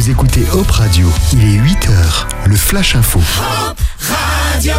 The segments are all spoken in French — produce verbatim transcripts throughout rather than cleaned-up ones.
Vous écoutez Hop Radio. Il est huit heures. Le Flash Info. Hop Radio.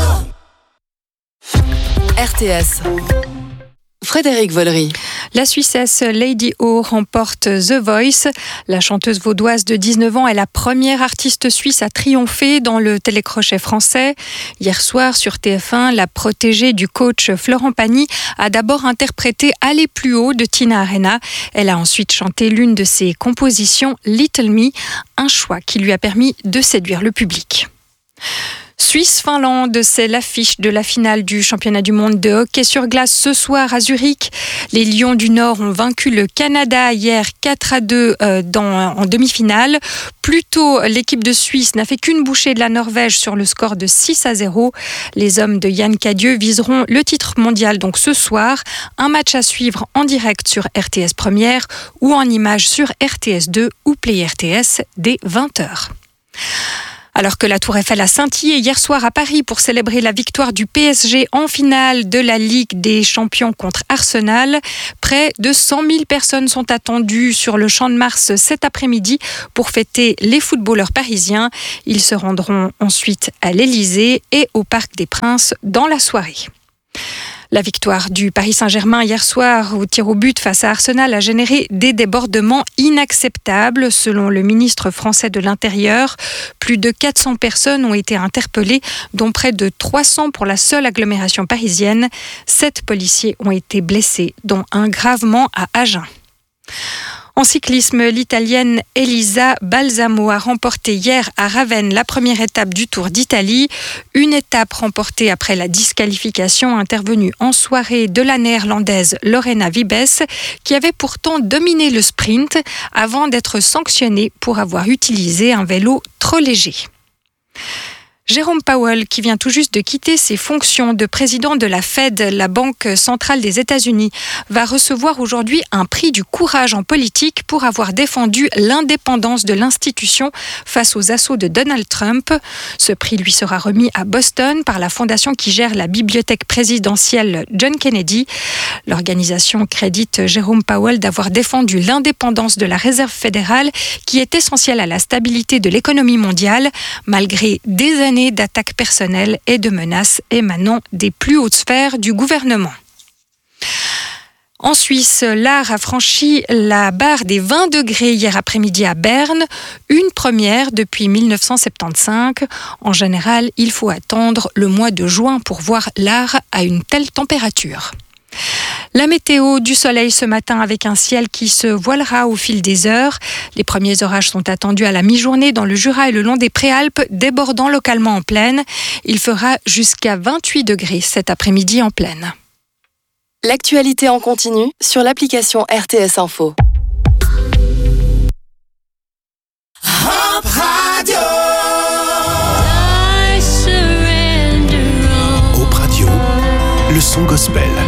R T S. Frédéric Vollery. La Suissesse Lady O remporte The Voice. La chanteuse vaudoise de dix-neuf ans est la première artiste suisse à triompher dans le télécrochet français. Hier soir sur T F un, la protégée du coach Florent Pagny a d'abord interprété Aller plus haut de Tina Arena. Elle a ensuite chanté l'une de ses compositions, Little Me, un choix qui lui a permis de séduire le public. Suisse-Finlande, c'est l'affiche de la finale du championnat du monde de hockey sur glace ce soir à Zurich. Les Lions du Nord ont vaincu le Canada hier quatre à deux euh, dans, en demi-finale. Plus tôt, l'équipe de Suisse n'a fait qu'une bouchée de la Norvège sur le score de six à zéro. Les hommes de Yann Cadieux viseront le titre mondial donc ce soir. Un match à suivre en direct sur R T S Première ou en images sur R T S deux ou Play R T S dès vingt heures. Alors que la Tour Eiffel a scintillé hier soir à Paris pour célébrer la victoire du P S G en finale de la Ligue des Champions contre Arsenal, près de cent mille personnes sont attendues sur le Champ de Mars cet après-midi pour fêter les footballeurs parisiens. Ils se rendront ensuite à l'Élysée et au Parc des Princes dans la soirée. La victoire du Paris Saint-Germain hier soir au tir au but face à Arsenal a généré des débordements inacceptables. Selon le ministre français de l'Intérieur, plus de quatre cents personnes ont été interpellées, dont près de trois cents pour la seule agglomération parisienne. Sept policiers ont été blessés, dont un gravement à Agen. En cyclisme, l'Italienne Elisa Balsamo a remporté hier à Ravenne la première étape du Tour d'Italie. Une étape remportée après la disqualification intervenue en soirée de la néerlandaise Lorena Wiebes, qui avait pourtant dominé le sprint avant d'être sanctionnée pour avoir utilisé un vélo trop léger. Jérôme Powell, qui vient tout juste de quitter ses fonctions de président de la Fed, la Banque centrale des États-Unis, va recevoir aujourd'hui un prix du courage en politique pour avoir défendu l'indépendance de l'institution face aux assauts de Donald Trump. Ce prix lui sera remis à Boston par la fondation qui gère la bibliothèque présidentielle John Kennedy. L'organisation crédite Jérôme Powell d'avoir défendu l'indépendance de la Réserve fédérale qui est essentielle à la stabilité de l'économie mondiale, malgré des années d'attaques personnelles et de menaces émanant des plus hautes sphères du gouvernement. En Suisse, l'art a franchi la barre des vingt degrés hier après-midi à Berne, une première depuis dix-neuf cent soixante-quinze. En général, il faut attendre le mois de juin pour voir l'art à une telle température. La météo, du soleil ce matin avec un ciel qui se voilera au fil des heures. Les premiers orages sont attendus à la mi-journée dans le Jura et le long des Préalpes, débordant localement en plaine. Il fera jusqu'à vingt-huit degrés cet après-midi en plaine. L'actualité en continu sur l'application R T S Info. Hop Radio. Hop Radio, le son gospel.